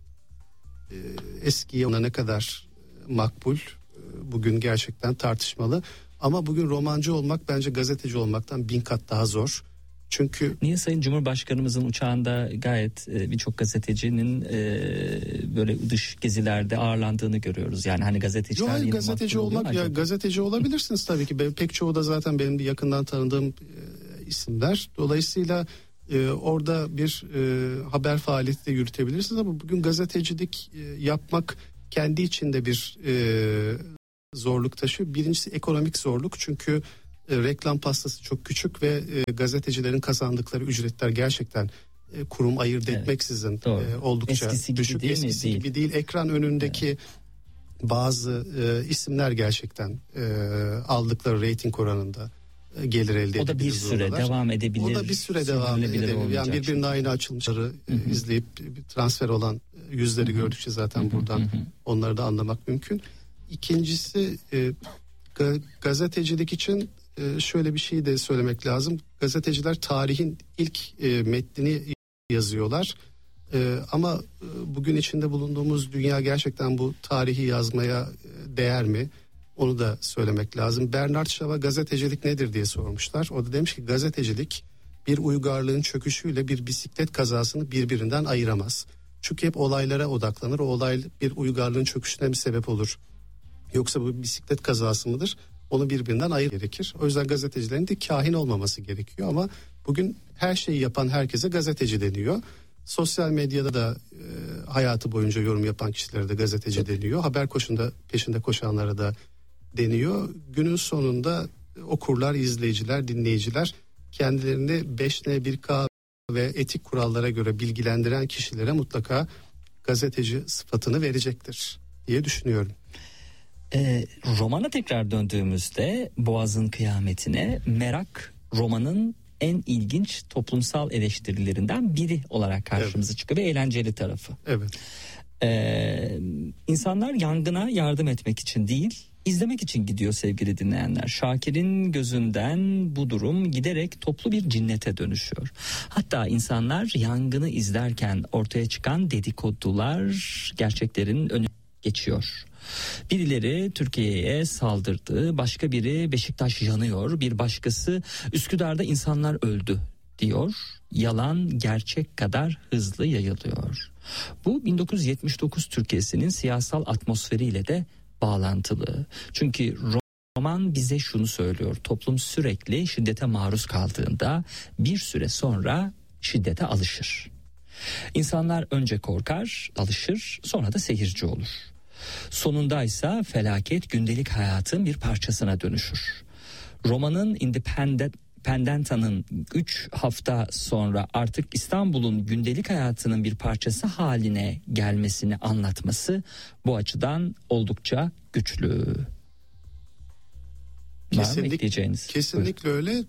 eskiye ona ne kadar makbul bugün gerçekten tartışmalı. Ama bugün romancı olmak bence gazeteci olmaktan 1000 kat daha zor. Çünkü niye Sayın Cumhurbaşkanımızın uçağında gayet birçok gazetecinin böyle dış gezilerde ağırlandığını görüyoruz. Yani hani gazeteciler yine gazeteci olmak ya gazeteci olabilirsiniz tabii ki. Pek çoğu da zaten benim bir yakından tanıdığım isimler. Dolayısıyla orada bir haber faaliyeti de yürütebilirsiniz ama bugün gazetecilik yapmak kendi içinde bir zorluk taşıyor. Birincisi ekonomik zorluk, çünkü reklam pastası çok küçük ve gazetecilerin kazandıkları ücretler gerçekten kurum ayırt etmeksizin oldukça eskisi düşük. Gibi eskisi gibi değil. Ekran önündeki bazı isimler gerçekten aldıkları reyting oranında gelir elde edebilir. O da bir süre devam edebilir. O da bir süre devam edebilir. Yani birbirine aynı açılmışları izleyip transfer olan yüzleri gördükçe zaten buradan onları da anlamak mümkün. İkincisi gazetecilik için şöyle bir şey de söylemek lazım. Gazeteciler tarihin ilk metnini yazıyorlar. Ama bugün içinde bulunduğumuz dünya gerçekten bu tarihi yazmaya değer mi? Onu da söylemek lazım. Bernard Shaw'a gazetecilik nedir diye sormuşlar. O da demiş ki gazetecilik bir uygarlığın çöküşüyle bir bisiklet kazasını birbirinden ayıramaz. Çünkü hep olaylara odaklanır. O olay bir uygarlığın çöküşüne mi sebep olur? Yoksa bu bisiklet kazası mıdır? Onu birbirinden ayır gerekir. O yüzden gazetecilerin de kahin olmaması gerekiyor ama bugün her şeyi yapan herkese gazeteci deniyor. Sosyal medyada da hayatı boyunca yorum yapan kişilere de gazeteci deniyor. Haber peşinde koşanlara da deniyor. Günün sonunda okurlar, izleyiciler, dinleyiciler kendilerini 5N 1K ve etik kurallara göre bilgilendiren kişilere mutlaka gazeteci sıfatını verecektir diye düşünüyorum. Romana tekrar döndüğümüzde Boğaz'ın Kıyametine, merak romanın en ilginç toplumsal eleştirilerinden biri olarak karşımıza çıkıyor ve eğlenceli tarafı. Evet. İnsanlar yangına yardım etmek için değil, izlemek için gidiyor sevgili dinleyenler. Şakir'in gözünden bu durum giderek toplu bir cinnete dönüşüyor. Hatta insanlar yangını izlerken ortaya çıkan dedikodular gerçeklerin önüne geçiyor. Birileri Türkiye'ye saldırdı, başka biri Beşiktaş yanıyor, bir başkası Üsküdar'da insanlar öldü diyor. Yalan gerçek kadar hızlı yayılıyor. Bu 1979 Türkiye'sinin siyasal atmosferiyle de bağlantılı. Çünkü roman bize şunu söylüyor: toplum sürekli şiddete maruz kaldığında bir süre sonra şiddete alışır. İnsanlar önce korkar, alışır, sonra da seyirci olur. Sonunda ise felaket gündelik hayatın bir parçasına dönüşür. Romanın Independenta'nın 3 hafta sonra artık İstanbul'un gündelik hayatının bir parçası haline gelmesini anlatması bu açıdan oldukça güçlü. Kesinlikle öyle.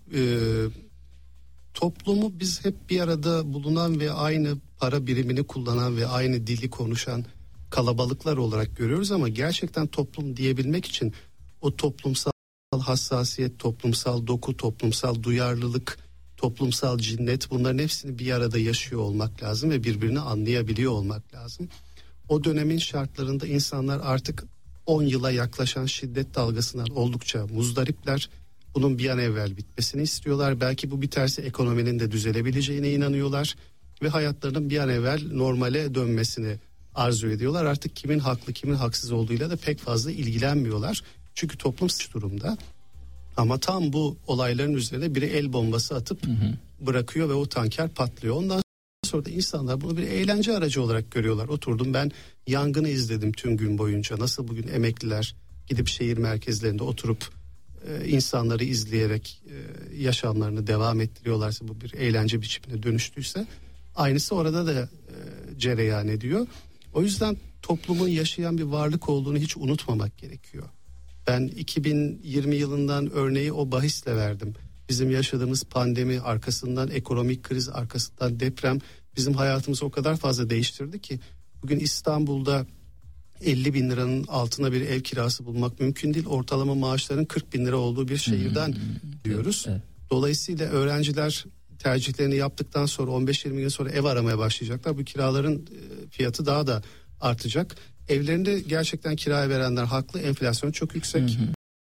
Toplumu biz hep bir arada bulunan ve aynı para birimini kullanan ve aynı dili konuşan kalabalıklar olarak görüyoruz ama gerçekten toplum diyebilmek için o toplumsal hassasiyet, toplumsal doku, toplumsal duyarlılık, toplumsal cinnet, bunların hepsini bir arada yaşıyor olmak lazım ve birbirini anlayabiliyor olmak lazım. O dönemin şartlarında insanlar artık 10 yıla yaklaşan şiddet dalgasından oldukça muzdaripler. Bunun bir an evvel bitmesini istiyorlar. Belki bu biterse ekonominin de düzelebileceğine inanıyorlar ve hayatlarının bir an evvel normale dönmesini arzu ediyorlar. Artık kimin haklı kimin haksız olduğuyla da pek fazla ilgilenmiyorlar. Çünkü toplum durumda. Ama tam bu olayların üzerine biri el bombası atıp bırakıyor ve o tanker patlıyor. Ondan sonra da insanlar bunu bir eğlence aracı olarak görüyorlar. Oturdum ben yangını izledim tüm gün boyunca. Nasıl bugün emekliler gidip şehir merkezlerinde oturup insanları izleyerek yaşamlarını devam ettiriyorlarsa, bu bir eğlence biçimine dönüştüyse aynısı orada da cereyan ediyor. O yüzden toplumun yaşayan bir varlık olduğunu hiç unutmamak gerekiyor. Ben 2020 yılından örneği o bahisle verdim. Bizim yaşadığımız pandemi, arkasından ekonomik kriz, arkasından deprem bizim hayatımızı o kadar fazla değiştirdi ki bugün İstanbul'da 50 bin liranın altına bir ev kirası bulmak mümkün değil. Ortalama maaşların 40 bin lira olduğu bir şehirden diyoruz. Evet. Dolayısıyla öğrenciler tercihlerini yaptıktan sonra 15-20 gün sonra ev aramaya başlayacaklar. Bu kiraların fiyatı daha da artacak. Evlerinde gerçekten kiraya verenler haklı. Enflasyon çok yüksek.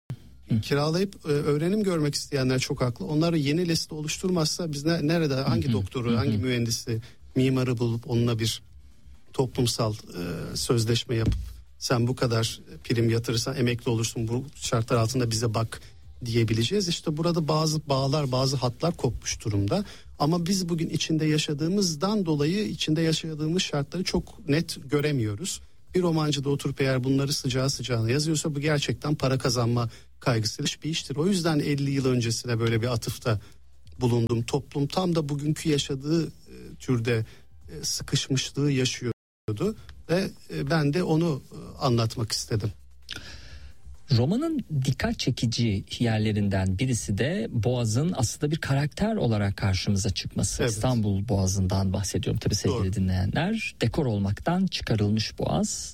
Kiralayıp öğrenim görmek isteyenler çok haklı. Onları yeni liste oluşturmazsa biz nerede hangi doktoru, hangi mühendisi, mimarı bulup onunla bir toplumsal sözleşme yapıp sen bu kadar prim yatırırsan emekli olursun, bu şartlar altında bize bak diyebileceğiz. İşte burada bazı bağlar, bazı hatlar kopmuş durumda. Ama biz bugün içinde yaşadığımızdan dolayı içinde yaşadığımız şartları çok net göremiyoruz. Bir romancı da oturup eğer bunları sıcağı sıcağına yazıyorsa bu gerçekten para kazanma kaygısıyla bir iştir. O yüzden 50 yıl öncesine böyle bir atıfta bulundum. Toplum tam da bugünkü yaşadığı türde sıkışmışlığı yaşıyordu ve ben de onu anlatmak istedim. Romanın dikkat çekici yerlerinden birisi de Boğaz'ın aslında bir karakter olarak karşımıza çıkması. Evet. İstanbul Boğazı'ndan bahsediyorum tabii sevgili Doğru. dinleyenler. Dekor olmaktan çıkarılmış Boğaz.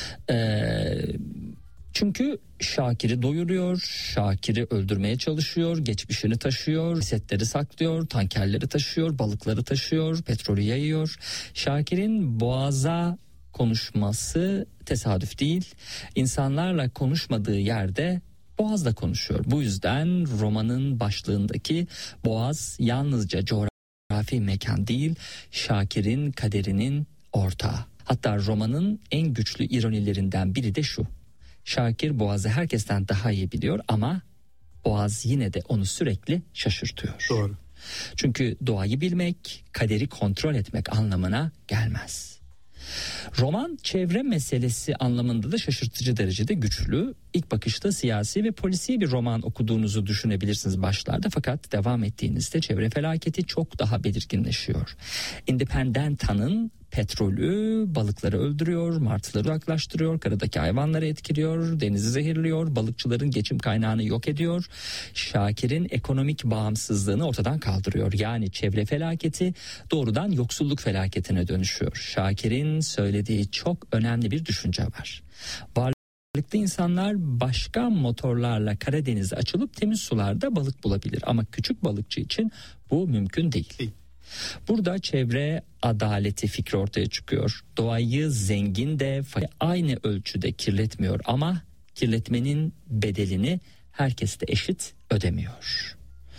Çünkü Şakir'i doyuruyor, Şakir'i öldürmeye çalışıyor, geçmişini taşıyor, setleri saklıyor, tankerleri taşıyor, balıkları taşıyor, petrolü yayıyor. Şakir'in Boğaz'a konuşması tesadüf değil. İnsanlarla konuşmadığı yerde Boğaz'da konuşuyor. Bu yüzden romanın başlığındaki Boğaz yalnızca coğrafi mekan değil, Şakir'in kaderinin ortağı. Hatta romanın en güçlü ironilerinden biri de şu: Şakir Boğaz'ı herkesten daha iyi biliyor ama Boğaz yine de onu sürekli şaşırtıyor. Doğru. Çünkü doğayı bilmek, kaderi kontrol etmek anlamına gelmez. Roman çevre meselesi anlamında da şaşırtıcı derecede güçlü. İlk bakışta siyasi ve polisi bir roman okuduğunuzu düşünebilirsiniz başlarda, fakat devam ettiğinizde çevre felaketi çok daha belirginleşiyor. Independenta'nın petrolü balıkları öldürüyor, martıları uzaklaştırıyor, karadaki hayvanları etkiliyor, denizi zehirliyor, balıkçıların geçim kaynağını yok ediyor. Şakir'in ekonomik bağımsızlığını ortadan kaldırıyor. Yani çevre felaketi doğrudan yoksulluk felaketine dönüşüyor. Şakir'in söylediği çok önemli bir düşünce var. Varlıklı insanlar başka motorlarla Karadeniz'e açılıp temiz sularda balık bulabilir ama küçük balıkçı için bu mümkün değil. Burada çevre adaleti fikri ortaya çıkıyor. Doğayı zengin de aynı ölçüde kirletmiyor ama kirletmenin bedelini herkes de eşit ödemiyor.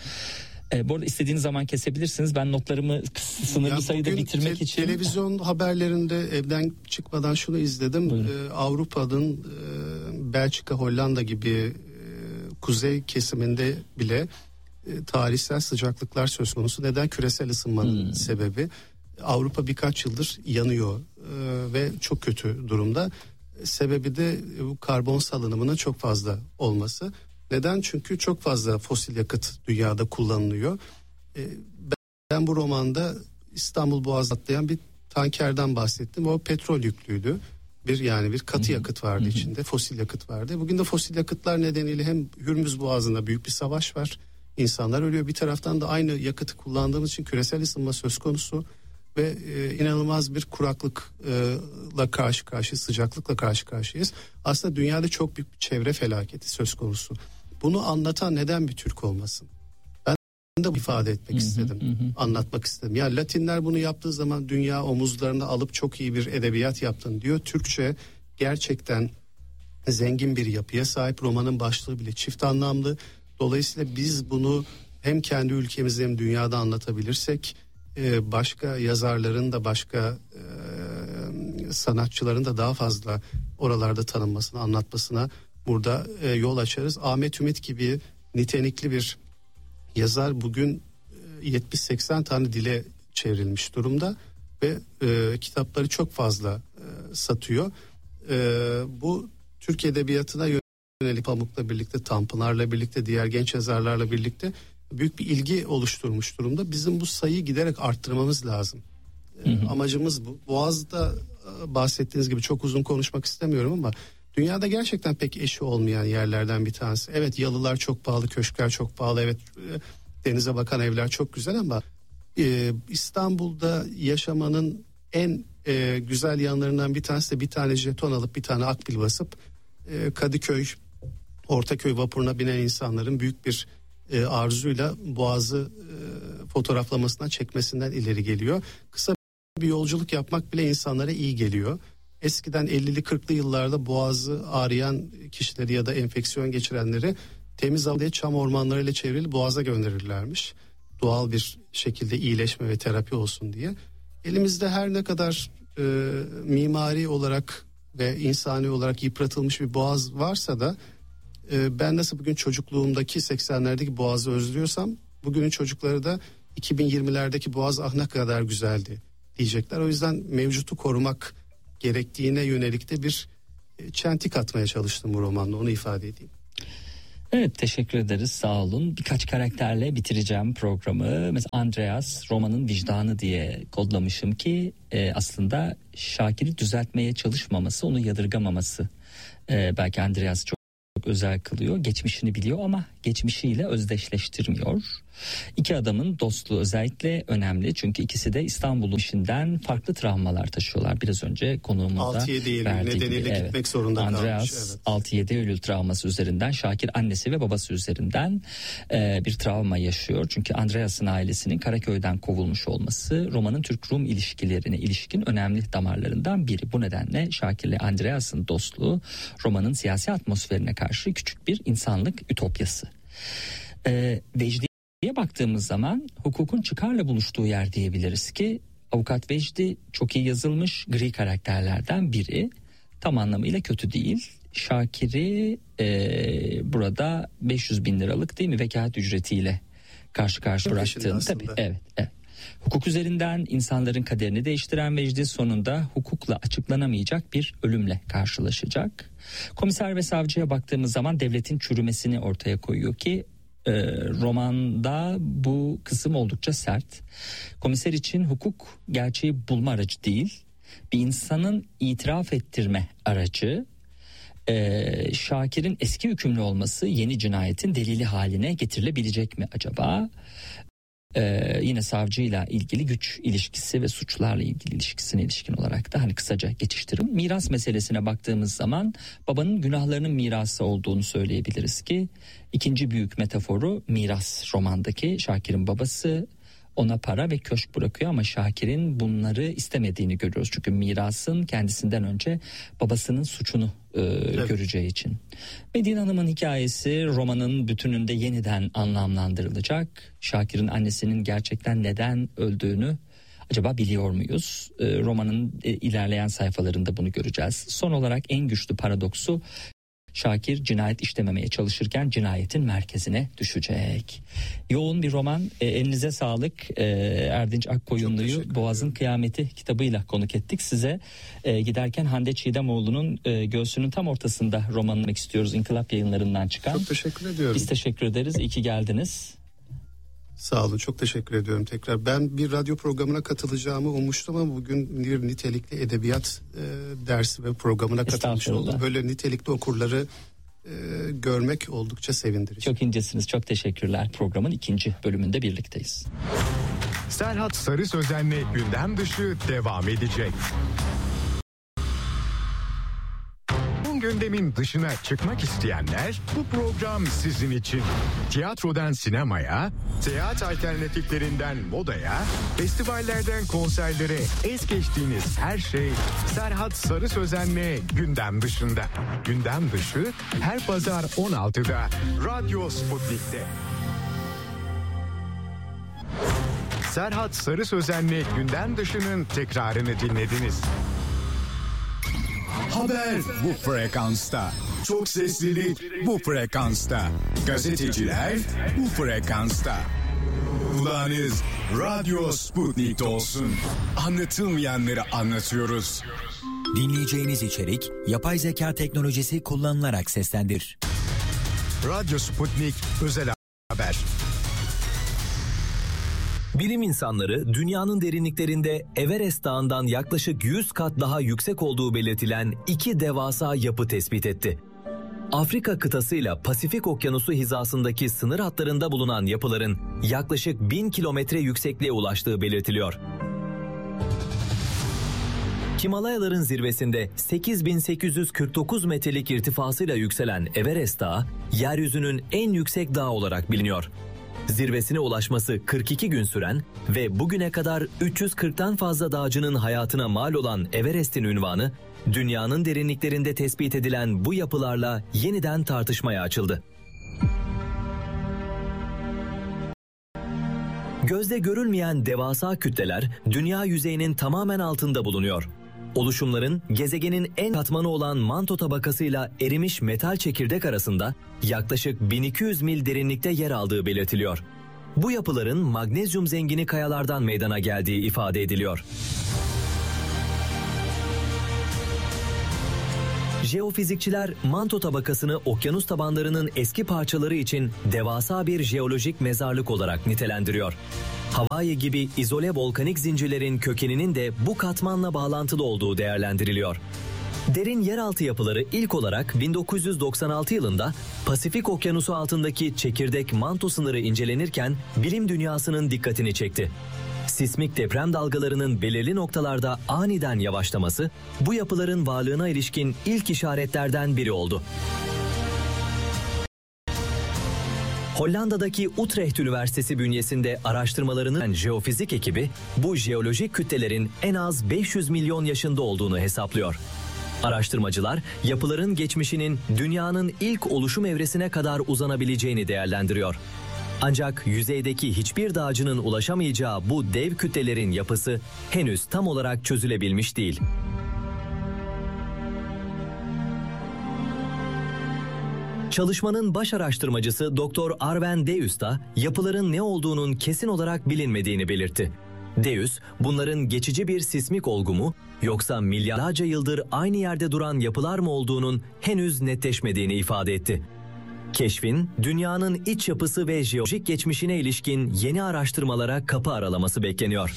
Bu arada istediğiniz zaman kesebilirsiniz. Ben notlarımı sınırlı sayıda bitirmek için. Televizyon haberlerinde evden çıkmadan şunu izledim. Avrupa'nın Belçika, Hollanda gibi kuzey kesiminde bile tarihsel sıcaklıklar söz konusu. Neden? Küresel ısınmanın sebebi. Avrupa birkaç yıldır yanıyor ve çok kötü durumda. Sebebi de bu karbon salınımının çok fazla olması. Neden? Çünkü çok fazla fosil yakıt dünyada kullanılıyor. Ben bu romanda İstanbul Boğazı'nda atlayan bir tankerden bahsettim. O petrol yüklüydü. Bir katı yakıt vardı içinde. Fosil yakıt vardı. Bugün de fosil yakıtlar nedeniyle hem Hürmüz Boğazı'nda büyük bir savaş var. İnsanlar ölüyor. Bir taraftan da aynı yakıtı kullandığımız için küresel ısınma söz konusu ve inanılmaz bir kuraklıkla karşı karşıyayız, sıcaklıkla karşı karşıyayız. Aslında dünyada çok büyük bir çevre felaketi söz konusu. Bunu anlatan neden bir Türk olmasın? Ben de ifade etmek istedim, anlatmak istedim. Ya Latinler bunu yaptığı zaman dünya omuzlarına alıp çok iyi bir edebiyat yaptın diyor. Türkçe gerçekten zengin bir yapıya sahip. Romanın başlığı bile çift anlamlı. Dolayısıyla biz bunu hem kendi ülkemizde hem dünyada anlatabilirsek başka yazarların da başka sanatçıların da daha fazla oralarda tanınmasına, anlatmasına burada yol açarız. Ahmet Ümit gibi nitelikli bir yazar bugün 70-80 tane dile çevrilmiş durumda ve kitapları çok fazla satıyor. Bu Türk edebiyatına yönelik Pamuk'la birlikte, Tanpınar'la birlikte, diğer genç yazarlarla birlikte büyük bir ilgi oluşturmuş durumda. Bizim bu sayıyı giderek arttırmamız lazım. Amacımız bu. Boğaz'da bahsettiğiniz gibi çok uzun konuşmak istemiyorum ama dünyada gerçekten pek eşi olmayan yerlerden bir tanesi. Evet, yalılar çok pahalı, köşkler çok pahalı. Evet, denize bakan evler çok güzel ama İstanbul'da yaşamanın en güzel yanlarından bir tanesi de bir tane jeton alıp bir tane akbil basıp Kadıköy, Ortaköy vapuruna binen insanların büyük bir arzuyla Boğaz'ı fotoğraflamasından, çekmesinden ileri geliyor. Kısa bir yolculuk yapmak bile insanlara iyi geliyor. Eskiden 50'li 40'lı yıllarda Boğaz'ı ağrıyan kişileri ya da enfeksiyon geçirenleri temiz havaya çam ormanlarıyla çevrili Boğaz'a gönderirlermiş. Doğal bir şekilde iyileşme ve terapi olsun diye. Elimizde her ne kadar mimari olarak ve insani olarak yıpratılmış bir Boğaz varsa da ben nasıl bugün çocukluğumdaki 80'lerdeki Boğaz'ı özlüyorsam bugünün çocukları da 2020'lerdeki Boğaz ne kadar güzeldi diyecekler. O yüzden mevcutu korumak gerektiğine yönelik de bir çentik atmaya çalıştım bu romanla, onu ifade edeyim. Evet, teşekkür ederiz, sağ olun. Birkaç karakterle bitireceğim programı. Mesela Andreas romanın vicdanı diye kodlamışım ki aslında Şakir'i düzeltmeye çalışmaması, onu yadırgamaması belki Andreas'ı çok özel kılıyor. Geçmişini biliyor ama geçmişiyle özdeşleştirmiyor. İki adamın dostluğu özellikle önemli. Çünkü ikisi de İstanbul'un işinden farklı travmalar taşıyorlar. Biraz önce konuğumuzda 6-7 Eylül nedeniyle gitmek zorunda kalmış. Andreas 6-7 Eylül travması üzerinden, Şakir annesi ve babası üzerinden bir travma yaşıyor. Çünkü Andreas'ın ailesinin Karaköy'den kovulmuş olması romanın Türk-Rum ilişkilerine ilişkin önemli damarlarından biri. Bu nedenle Şakir ile Andreas'ın dostluğu romanın siyasi atmosferine karşı küçük bir insanlık ütopyası. Vecdi'ye baktığımız zaman hukukun çıkarla buluştuğu yer diyebiliriz ki Avukat Vecdi çok iyi yazılmış gri karakterlerden biri. Tam anlamıyla kötü değil. Şakir'i burada 500 bin liralık değil mi vekalet ücretiyle karşı karşı bıraktığını tabii evet. Hukuk üzerinden insanların kaderini değiştiren Vecdi sonunda hukukla açıklanamayacak bir ölümle karşılaşacak. Komiser ve savcıya baktığımız zaman devletin çürümesini ortaya koyuyor ki romanda bu kısım oldukça sert. Komiser için hukuk gerçeği bulma aracı değil, bir insanın itiraf ettirme aracı. Şakir'in eski hükümlü olması yeni cinayetin delili haline getirilebilecek mi acaba? Yine savcıyla ilgili güç ilişkisi ve suçlarla ilgili ilişkisine ilişkin olarak da hani kısaca geçiştirim. Miras meselesine baktığımız zaman babanın günahlarının mirası olduğunu söyleyebiliriz ki ikinci büyük metaforu miras. Romandaki Şakir'in babası ona para ve köşk bırakıyor ama Şakir'in bunları istemediğini görüyoruz. Çünkü mirasın kendisinden önce babasının suçunu göreceği için. Medine Hanım'ın hikayesi romanın bütününde yeniden anlamlandırılacak. Şakir'in annesinin gerçekten neden öldüğünü acaba biliyor muyuz? Romanın ilerleyen sayfalarında bunu göreceğiz. Son olarak en güçlü paradoksu, Şakir cinayet işlememeye çalışırken cinayetin merkezine düşecek. Yoğun bir roman. Elinize sağlık. Erdinç Akkoyunlu'yu Boğaz'ın Kıyameti kitabıyla konuk ettik. Size giderken Hande Çiğdemoğlu'nun Göğsünün Tam Ortasında romanını istiyoruz. İnkılap Yayınları'ndan çıkan. Çok teşekkür ediyorum. Biz teşekkür ederiz. İyi ki geldiniz. Sağ olun, çok teşekkür ediyorum tekrar. Ben bir radyo programına katılacağımı ummuştum ama bugün bir nitelikli edebiyat dersi ve programına katılmış oldum. Böyle nitelikli okurları görmek oldukça sevindirici. Çok incesiniz, çok teşekkürler. Programın 2. bölümünde birlikteyiz. Serhat Sarı Sözen'le gündem dışı devam edecek. Gündemin dışına çıkmak isteyenler, bu program sizin için. Tiyatrodan sinemaya, seyahat alternatiflerinden modaya, festivallerden konserlere es geçtiğiniz her şey Serhat Sarı Sözen'le gündem dışında. Gündem dışı her pazar 16'da Radyo Sputnik'te. Serhat Sarı Sözen'le gündem dışının tekrarını dinlediniz. Haber bu frekansta. Çok seslilik bu frekansta. Gazeteciler bu frekansta. Kulağınız Radyo Sputnik'te olsun. Anlatılmayanları anlatıyoruz. Dinleyeceğiniz içerik yapay zeka teknolojisi kullanılarak seslendir. Radyo Sputnik özel haber. Bilim insanları dünyanın derinliklerinde Everest Dağı'ndan yaklaşık 100 kat daha yüksek olduğu belirtilen 2 devasa yapı tespit etti. Afrika kıtasıyla Pasifik Okyanusu hizasındaki sınır hatlarında bulunan yapıların yaklaşık 1000 kilometre yüksekliğe ulaştığı belirtiliyor. Himalayaların zirvesinde 8849 metrelik irtifasıyla yükselen Everest Dağı, yeryüzünün en yüksek dağı olarak biliniyor. Zirvesine ulaşması 42 gün süren ve bugüne kadar 340'tan fazla dağcının hayatına mal olan Everest'in ünvanı, dünyanın derinliklerinde tespit edilen bu yapılarla yeniden tartışmaya açıldı. Gözde görülmeyen devasa kütleler dünya yüzeyinin tamamen altında bulunuyor. Oluşumların gezegenin en katmanı olan manto tabakasıyla erimiş metal çekirdek arasında yaklaşık 1200 mil derinlikte yer aldığı belirtiliyor. Bu yapıların magnezyum zengini kayalardan meydana geldiği ifade ediliyor. Jeofizikçiler manto tabakasını okyanus tabanlarının eski parçaları için devasa bir jeolojik mezarlık olarak nitelendiriyor. Hawaii gibi izole volkanik zincirlerin kökeninin de bu katmanla bağlantılı olduğu değerlendiriliyor. Derin yeraltı yapıları ilk olarak 1996 yılında Pasifik Okyanusu altındaki çekirdek manto sınırı incelenirken bilim dünyasının dikkatini çekti. Sismik deprem dalgalarının belirli noktalarda aniden yavaşlaması bu yapıların varlığına ilişkin ilk işaretlerden biri oldu. Hollanda'daki Utrecht Üniversitesi bünyesinde araştırmalarını jeofizik ekibi bu jeolojik kütlelerin en az 500 milyon yaşında olduğunu hesaplıyor. Araştırmacılar yapıların geçmişinin dünyanın ilk oluşum evresine kadar uzanabileceğini değerlendiriyor. Ancak yüzeydeki hiçbir dağcının ulaşamayacağı bu dev kütlelerin yapısı henüz tam olarak çözülebilmiş değil. Çalışmanın baş araştırmacısı Dr. Arven Deus da yapıların ne olduğunun kesin olarak bilinmediğini belirtti. Deus, bunların geçici bir sismik olgu mu yoksa milyarlarca yıldır aynı yerde duran yapılar mı olduğunun henüz netleşmediğini ifade etti. Keşfin, dünyanın iç yapısı ve jeolojik geçmişine ilişkin yeni araştırmalara kapı aralaması bekleniyor.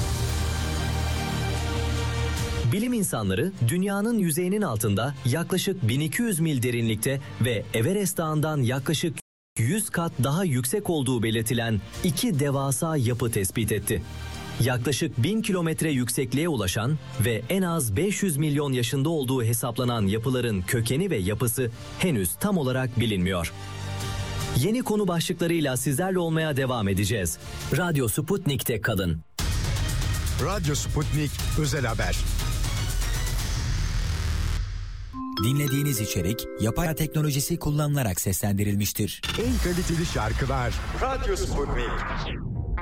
Bilim insanları, dünyanın yüzeyinin altında yaklaşık 1200 mil derinlikte ve Everest Dağı'ndan yaklaşık 100 kat daha yüksek olduğu belirtilen iki devasa yapı tespit etti. Yaklaşık 1000 kilometre yüksekliğe ulaşan ve en az 500 milyon yaşında olduğu hesaplanan yapıların kökeni ve yapısı henüz tam olarak bilinmiyor. Yeni konu başlıklarıyla sizlerle olmaya devam edeceğiz. Radyo Sputnik'te kalın. Radyo Sputnik Özel Haber. Dinlediğiniz içerik yapay teknolojisi kullanılarak seslendirilmiştir. En kaliteli şarkılar Radyo Sputnik.